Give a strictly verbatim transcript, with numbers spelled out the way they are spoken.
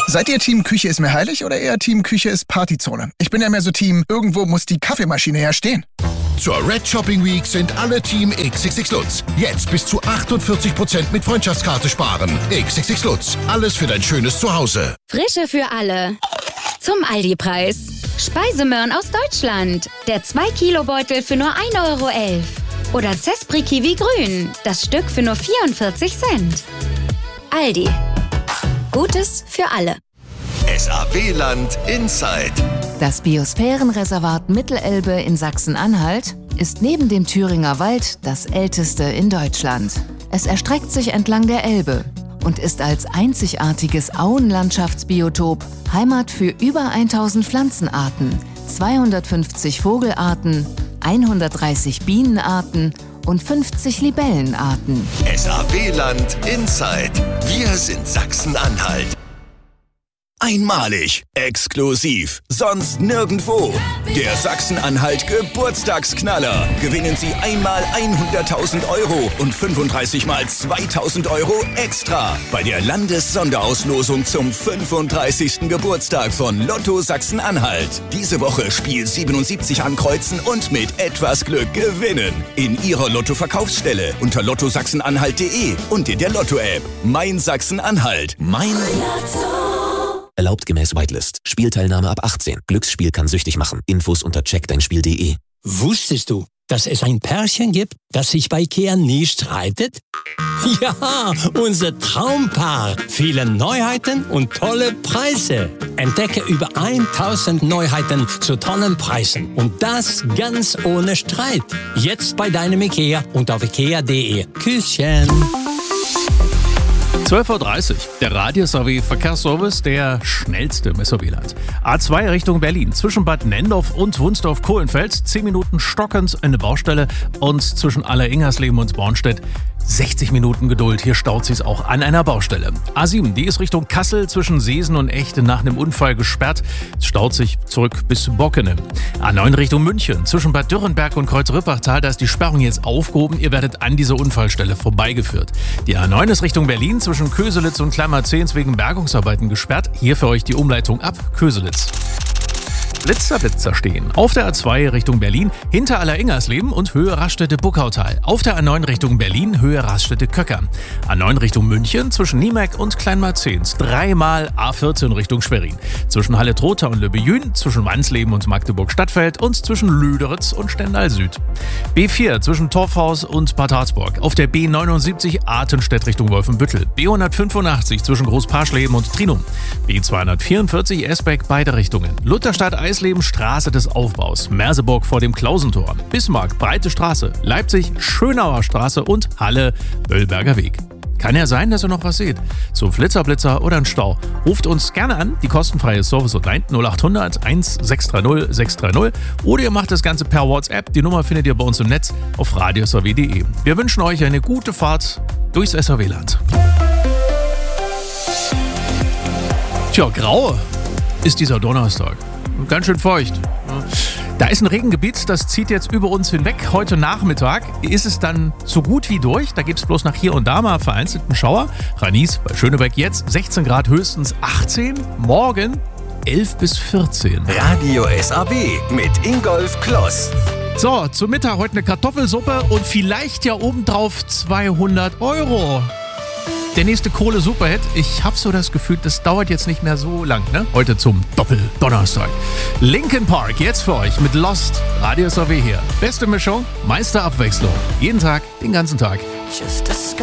Seid ihr Team Küche ist mir heilig oder eher Team Küche ist Partyzone? Ich bin ja mehr so Team, irgendwo muss die Kaffeemaschine ja stehen. Zur Red Shopping Week sind alle Team X X X Lutz. Jetzt bis zu achtundvierzig Prozent mit Freundschaftskarte sparen. X X X Lutz. Alles für dein schönes Zuhause. Frische für alle. Zum Aldi-Preis. Speisemöhren aus Deutschland. Der zwei Kilo Beutel für nur ein Euro elf. Oder Zespri Kiwi Grün. Das Stück für nur vierundvierzig Cent. Aldi. Gutes für alle. S A W-Land Inside. Das Biosphärenreservat Mittelelbe in Sachsen-Anhalt ist neben dem Thüringer Wald das älteste in Deutschland. Es erstreckt sich entlang der Elbe und ist als einzigartiges Auenlandschaftsbiotop Heimat für über tausend Pflanzenarten, zweihundertfünfzig Vogelarten, hundertdreißig Bienenarten und fünfzig Libellenarten. S A W-Land Inside. Wir sind Sachsen-Anhalt. Einmalig, exklusiv, sonst nirgendwo. Der Sachsen-Anhalt Geburtstagsknaller. Gewinnen Sie einmal hunderttausend Euro und fünfunddreißig mal zweitausend Euro extra bei der Landessonderauslosung zum fünfunddreißigsten Geburtstag von Lotto Sachsen-Anhalt. Diese Woche Spiel siebenundsiebzig ankreuzen und mit etwas Glück gewinnen. In Ihrer Lotto-Verkaufsstelle unter lotto sachsen-anhalt punkt de und in der Lotto-App. Mein Sachsen-Anhalt. Mein Lotto. Erlaubt gemäß Whitelist. Spielteilnahme ab achtzehn. Glücksspiel kann süchtig machen. Infos unter check dein spiel punkt de. Wusstest du, dass es ein Pärchen gibt, das sich bei Ikea nie streitet? Ja, unser Traumpaar. Viele Neuheiten und tolle Preise. Entdecke über tausend Neuheiten zu tollen Preisen. Und das ganz ohne Streit. Jetzt bei deinem Ikea und auf ikea punkt de. Küsschen. zwölf Uhr dreißig, der Radius A W Verkehrsservice, der schnellste im S A W-Land. A zwei Richtung Berlin, zwischen Bad Nenndorf und Wunsdorf-Kohlenfels, zehn Minuten stockend eine Baustelle und zwischen Aller-Ingersleben und Bornstedt sechzig Minuten Geduld, hier staut sich's auch an einer Baustelle. A sieben, die ist Richtung Kassel zwischen Seesen und Echte nach einem Unfall gesperrt. Es staut sich zurück bis Bockene. A neun Richtung München, zwischen Bad Dürrenberg und Kreuz-Rippachtal, da ist die Sperrung jetzt aufgehoben. Ihr werdet an dieser Unfallstelle vorbeigeführt. Die A neun ist Richtung Berlin, zwischen Köselitz und Klammerzehns wegen Bergungsarbeiten gesperrt. Hier für euch die Umleitung ab Köselitz. Blitzer, Blitzer stehen. Auf der A zwei Richtung Berlin, hinter Aller-Ingersleben und Höhe Raststätte-Buckautal. Auf der A neun Richtung Berlin, Höhe Raststätte-Köcker. A neun Richtung München, zwischen Niemek und Kleinmarzehns. Dreimal A vierzehn Richtung Schwerin. Zwischen Halle-Trotha und Löbejün, zwischen Wansleben und Magdeburg-Stadtfeld und zwischen Lüderitz und Stendal Süd. B vier zwischen Torfhaus und Bad Harzburg. Auf der B neunundsiebzig Artenstedt Richtung Wolfenbüttel. B hundertfünfundachtzig zwischen Großparschleben und Trinum. B zweihundertvierundvierzig Esbeck beide Richtungen. Lutherstadt Eisleben, Straße des Aufbaus. Merseburg vor dem Klausentor. Bismarck, Breite Straße. Leipzig, Schönauer Straße und Halle, Böllberger Weg. Kann ja sein, dass ihr noch was seht. Zum Flitzerblitzer oder ein Stau. Ruft uns gerne an, die kostenfreie Service-Hotline null acht hundert eins sechs drei null sechs drei null oder ihr macht das Ganze per WhatsApp. Die Nummer findet ihr bei uns im Netz auf radius a w punkt de. Wir wünschen euch eine gute Fahrt durchs S A W-Land. Tja, grau ist dieser Donnerstag. Ganz schön feucht. Da ist ein Regengebiet, das zieht jetzt über uns hinweg. Heute Nachmittag ist es dann so gut wie durch. Da gibt es bloß nach hier und da mal vereinzelten Schauer. Ranis bei Schönebeck jetzt sechzehn Grad, höchstens achtzehn. Morgen elf bis vierzehn. Radio S A W mit Ingolf Kloss. So, zum Mittag heute eine Kartoffelsuppe und vielleicht ja obendrauf zweihundert Euro. Der nächste Kohle-Superhit. Ich habe so das Gefühl, das dauert jetzt nicht mehr so lang, ne? Heute zum Doppel-Donnerstag. Linkin Park, jetzt für euch mit Lost. Radio S A W hier. Beste Mischung, meiste Abwechslung. Jeden Tag, den ganzen Tag. Just a sky